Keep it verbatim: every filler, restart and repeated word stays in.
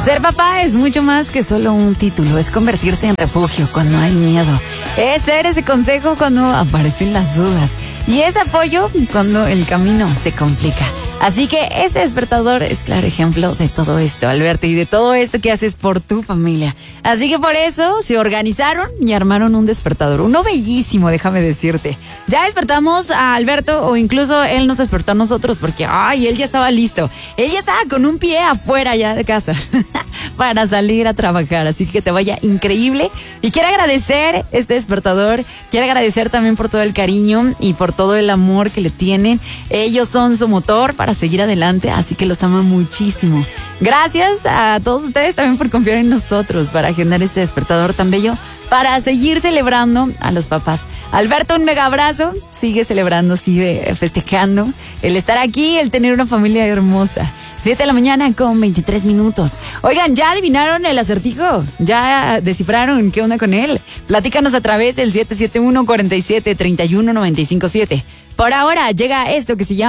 Ser papá es mucho más que solo un título, es convertirse en refugio cuando hay miedo. Es ser ese consejo cuando aparecen las dudas. Y es apoyo cuando el camino se complica. Así que este despertador es claro ejemplo de todo esto, Alberto, y de todo esto que haces por tu familia. Así que por eso se organizaron y armaron un despertador, uno bellísimo, déjame decirte. Ya despertamos a Alberto, o incluso él nos despertó a nosotros, porque ay, él ya estaba listo. Él ya estaba con un pie afuera ya de casa para salir a trabajar, así que te vaya increíble. Y quiero agradecer este despertador, quiero agradecer también por todo el cariño y por todo el amor que le tienen. Ellos son su motor para seguir adelante, así que los amo muchísimo. Gracias a todos ustedes también por confiar en nosotros para agendar este despertador tan bello, para seguir celebrando a los papás. Alberto, un mega abrazo, sigue celebrando, sigue festejando el estar aquí, el tener una familia hermosa. siete de la mañana con veintitrés minutos. Oigan, ¿ya adivinaron el acertijo? ¿Ya descifraron qué onda con él? Platícanos a través del siete siete uno, cuatro siete, tres uno nueve cinco siete. Por ahora llega esto que se llama